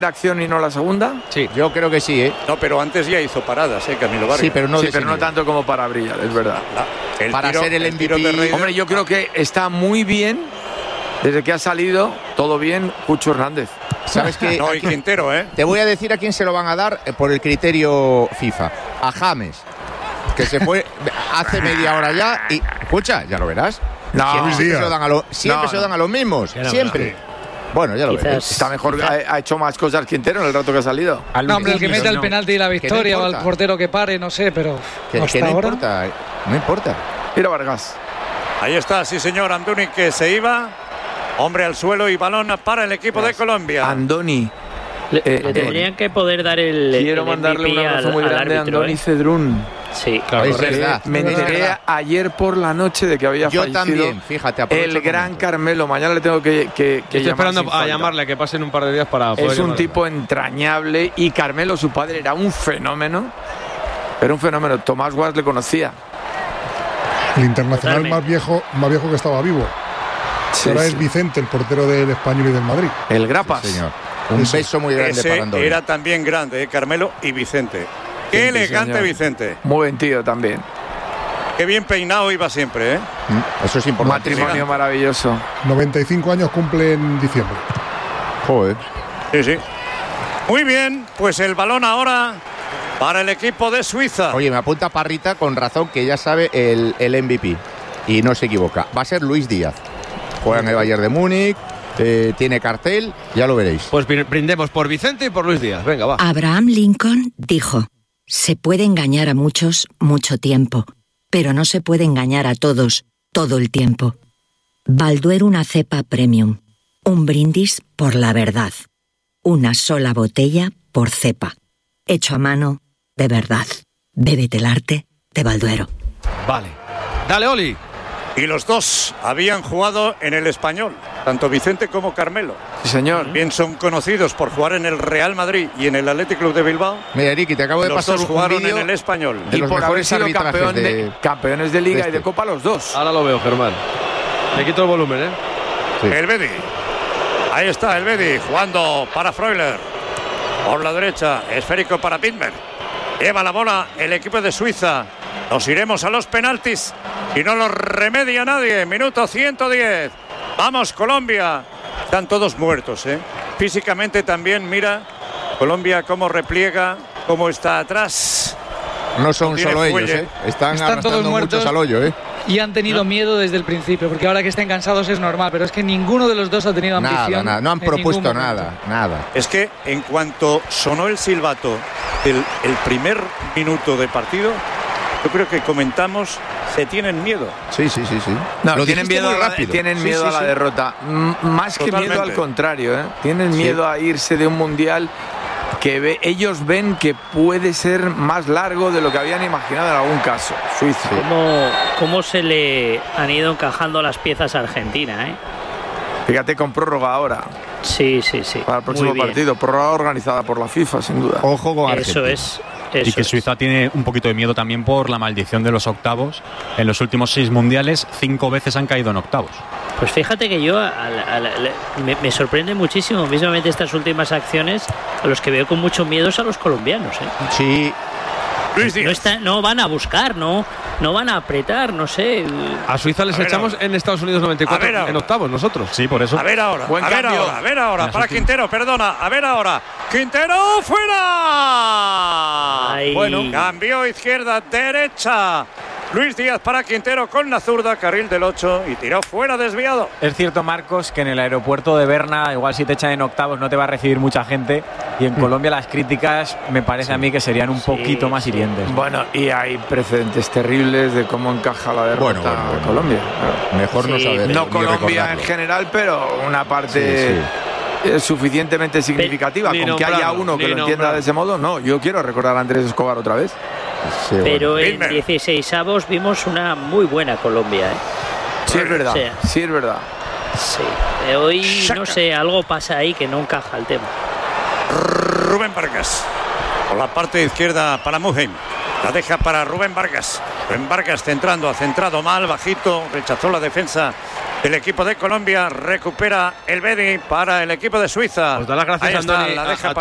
acción y no la segunda? Sí, yo creo que sí, ¿eh? No, pero antes ya hizo paradas, Camilo Vargas. Sí, pero no tanto como para brillar, es verdad. Para ser el MVP. Hombre, yo creo que está muy bien, desde que ha salido, todo bien, Cucho Hernández. ¿Sabes qué? No, y Quintero, ¿eh? Te voy a decir a quién se lo van a dar por el criterio FIFA. A James, que se fue hace media hora ya y... Escucha, ya lo verás. No, siempre se lo dan a los mismos, siempre. Bueno, ya lo verás. Está mejor, ha hecho más cosas Quintero en el rato que ha salido. No, hombre, el que mete el penalti y la victoria, o al portero que pare, no sé, pero que no importa, no importa. Mira Vargas. Ahí está, sí señor, Andoni, que se iba. Hombre al suelo y balón para el equipo de Colombia. Andoni. Le tendrían que poder dar el Quiero mandarle un abrazo muy grande a Andoni Cedrún. Sí, claro. Es verdad. Me enteré ayer por la noche de que había fallecido también, fíjate, el gran Carmelo. Mañana le tengo que estoy esperando a llamarle, que pasen un par de días para poder. Es un tipo entrañable y Carmelo, su padre, era un fenómeno. Era un fenómeno. Tomás Guas le conocía. El internacional más viejo que estaba vivo. Sí, ahora es Vicente, el portero del Español y del Madrid. El Grapas. Sí, señor. Un beso muy grande para Andoni. Era también grande, Carmelo y Vicente. Qué elegante, señor. Vicente. Muy buen tío también. Qué bien peinado iba siempre, ¿eh? Eso es importante. Matrimonio maravilloso. 95 años cumple en diciembre. Joder. Sí. Muy bien, pues el balón ahora para el equipo de Suiza. Oye, me apunta Parrita con razón que ya sabe el MVP. Y no se equivoca. Va a ser Luis Díaz. Juega en el Bayern de Múnich. Tiene cartel, ya lo veréis. Pues brindemos por Vicente y por Luis Díaz. Venga, va. Abraham Lincoln dijo: se puede engañar a muchos mucho tiempo, pero no se puede engañar a todos todo el tiempo. Balduero, una cepa premium. Un brindis por la verdad. Una sola botella por cepa. Hecho a mano, de verdad. Bébete el arte de Balduero. Vale. Dale, Oli. Y los dos habían jugado en el Español, tanto Vicente como Carmelo. Sí, señor. Bien son conocidos por jugar en el Real Madrid y en el Athletic Club de Bilbao. Mira, Ricky, te acabo de pasar los dos jugaron en el Español. Y por haber sido campeones de Liga y de Copa los dos. Ahora lo veo, Germán. Le quito el volumen, ¿eh? Sí. El Bedi. Ahí está el Bedi, jugando para Freuler. Por la derecha, esférico para Pitberg. Lleva la bola el equipo de Suiza. Nos iremos a los penaltis y no los remedia nadie. Minuto 110. Vamos, Colombia. Están todos muertos, ¿eh? Físicamente también, mira, Colombia cómo repliega, cómo está atrás. No son solo ellos, ¿eh? Están todos muertos, muchos al hoyo, ¿eh? Y han tenido miedo desde el principio, porque ahora que estén cansados es normal, pero es que ninguno de los dos ha tenido ambición. Nada, no han propuesto nada. Es que en cuanto sonó el silbato el primer minuto de partido, yo creo que comentamos, se tienen miedo. Sí. No, tienen miedo a la derrota. Más que totalmente. miedo al contrario, ¿eh? Tienen miedo a irse de un mundial que ellos ven que puede ser más largo de lo que habían imaginado en algún caso. Suiza. ¿Cómo se le han ido encajando las piezas a Argentina, eh? Fíjate, con prórroga ahora. Sí. Para el próximo partido. Prórroga organizada por la FIFA, sin duda. Ojo con Argentina. Eso es. Y que Suiza tiene un poquito de miedo también por la maldición de los octavos. En los últimos 6 mundiales, 5 veces han caído en octavos. Pues fíjate que yo me sorprende muchísimo, mismamente estas últimas acciones, a los que veo con mucho miedo es a los colombianos, ¿eh? Sí. No van a buscar, no van a apretar, no sé. A Suiza les echamos en Estados Unidos 94 en octavos, nosotros. Sí, por eso. A ver ahora, para Quintero, perdona. A ver ahora. ¡Quintero fuera! Ay. Bueno, cambio izquierda, derecha. Luis Díaz para Quintero con la zurda, carril del 8 y tiró fuera, desviado. Es cierto, Marcos, que en el aeropuerto de Berna, igual si te echan en octavos no te va a recibir mucha gente, y en Colombia las críticas me parece a mí que serían un poquito más hirientes. Bueno, y hay precedentes terribles de cómo encaja la derrota a Colombia. Mejor no saber. No Colombia en general, pero una parte suficientemente significativa. Con que haya uno que lo entienda de ese modo, no. Yo quiero recordar a Andrés Escobar otra vez. Sí, pero en 16avos vimos una muy buena Colombia, ¿eh? Sí, es verdad. Sí, es verdad. Sí. Hoy, no sé, algo pasa ahí que no encaja el tema. Rubén Vargas. Por la parte izquierda para Muheim. La deja para Rubén Vargas. Vargas ha centrado mal, bajito, rechazó la defensa del equipo de Colombia, recupera el Bedi para el equipo de Suiza. Pues da las gracias, Ahí está, Andoni, la deja